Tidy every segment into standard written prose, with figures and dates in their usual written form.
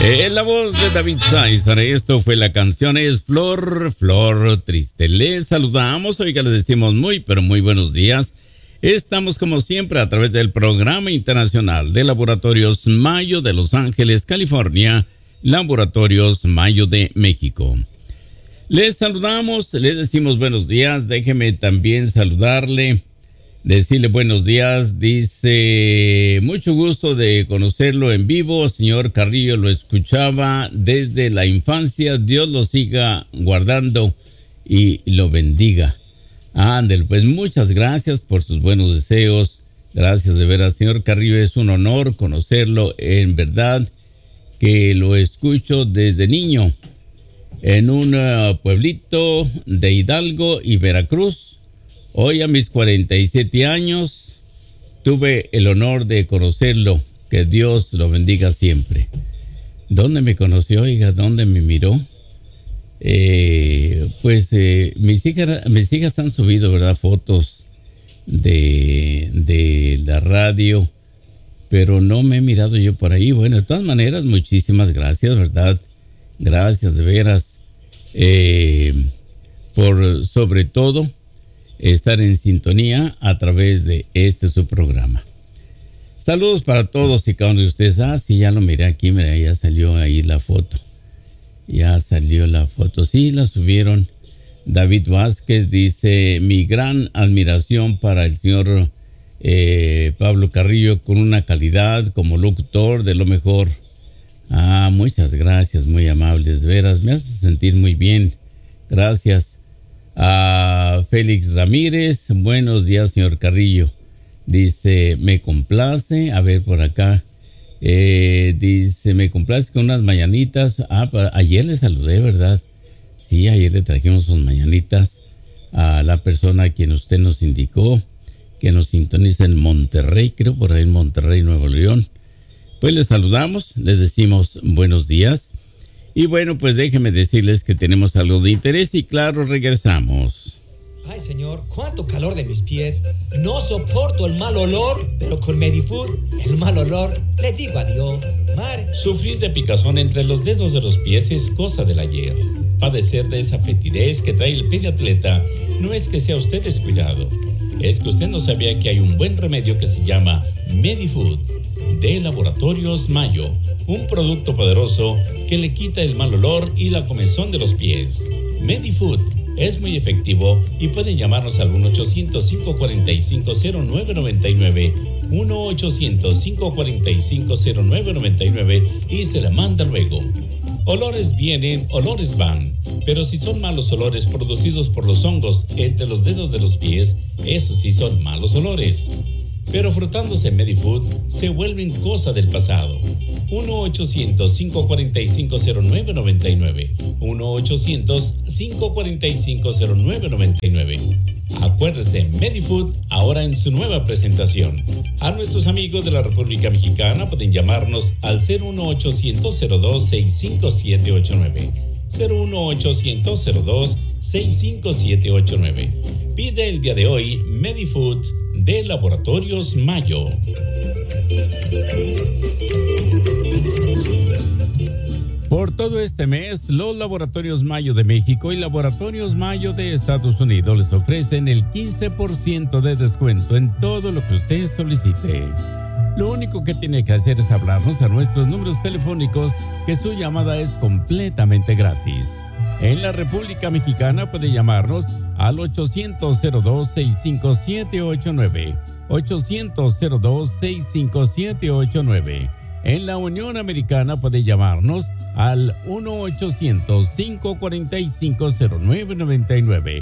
En la voz de David César, esto fue la canción Es Flor, Flor Triste. Les saludamos, oiga, les decimos muy, pero muy buenos días. Estamos como siempre a través del Programa Internacional de Laboratorios Mayo de Los Ángeles, California, Laboratorios Mayo de México. Les saludamos, les decimos buenos días, déjeme también saludarle. Decirle buenos días, dice, mucho gusto de conocerlo en vivo, señor Carrillo, lo escuchaba desde la infancia, Dios lo siga guardando y lo bendiga. Ándale, pues muchas gracias por sus buenos deseos, gracias de veras, señor Carrillo, es un honor conocerlo, en verdad que lo escucho desde niño, en un pueblito de Hidalgo y Veracruz. Hoy a mis 47 años tuve el honor de conocerlo. Que Dios lo bendiga siempre. ¿Dónde me conoció, oiga? ¿Dónde me miró? Mis hijas han subido, ¿verdad? Fotos de la radio, pero no me he mirado yo por ahí. Bueno, de todas maneras, muchísimas gracias, ¿verdad? Gracias de veras por sobre todo estar en sintonía a través de su programa. Saludos para todos y cada uno de ustedes. Ah, sí, ya lo miré aquí, mira, ya salió ahí la foto. Ya salió la foto, sí, la subieron. David Vázquez dice, mi gran admiración para el señor Pablo Carrillo, con una calidad como locutor de lo mejor. Ah, muchas gracias, muy amables, de veras, me hace sentir muy bien. Gracias. A Félix Ramírez, buenos días, señor Carrillo. Dice, me complace, a ver por acá, dice, me complace con unas mañanitas. Ayer le saludé, ¿verdad? Sí, ayer le trajimos sus mañanitas a la persona a quien usted nos indicó, que nos sintoniza en Monterrey, creo por ahí en Monterrey, Nuevo León. Pues les saludamos, les decimos buenos días. Y bueno, pues déjenme decirles que tenemos algo de interés y claro, regresamos. Ay, señor, cuánto calor de mis pies. No soporto el mal olor, pero con Medifood, el mal olor, le digo adiós. Mar. Sufrir de picazón entre los dedos de los pies es cosa del ayer. Padecer de esa fetidez que trae el pie de atleta no es que sea usted descuidado. Es que usted no sabía que hay un buen remedio que se llama Medifood, de Laboratorios Mayo. Un producto poderoso que le quita el mal olor y la comezón de los pies. Medifood es muy efectivo y pueden llamarnos al 1-800-545-0999, 1-800-545-0999 y se la manda luego. Olores vienen, olores van, pero si son malos olores producidos por los hongos entre los dedos de los pies, esos sí son malos olores. Pero frotándose Medifood se vuelven cosa del pasado. 1-800-545-0999. 1-800-545-0999. Acuérdese, Medifood ahora en su nueva presentación. A nuestros amigos de la República Mexicana pueden llamarnos al 01800-02-65789. 01800-02-65789. Pide el día de hoy Medifood de Laboratorios Mayo. Por todo este mes, los Laboratorios Mayo de México y Laboratorios Mayo de Estados Unidos les ofrecen el 15% de descuento en todo lo que usted solicite. Lo único que tiene que hacer es hablarnos a nuestros números telefónicos, que su llamada es completamente gratis. En la República Mexicana puede llamarnos al 800-02-65789, 800-02-65789. En la Unión Americana puede llamarnos al 1-800-545-0999,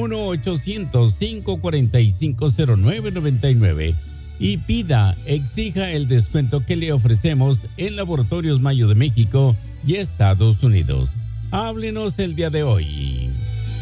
1-800-545-0999 y exija el descuento que le ofrecemos en Laboratorios Mayo de México y Estados Unidos. Háblenos el día de hoy.